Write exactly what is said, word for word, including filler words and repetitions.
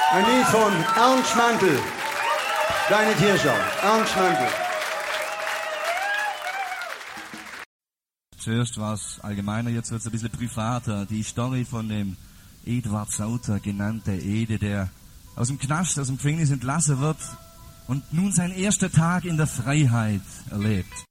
Ein Lied von Ernst Mantel. Kleine Tierschau. Ernst Mantel. Zuerst war es allgemeiner, jetzt wird es ein bisschen privater. Die Story von dem Eduard Sauter, genannter Ede, der aus dem Knast, aus dem Gefängnis entlassen wird und nun seinen ersten Tag in der Freiheit erlebt.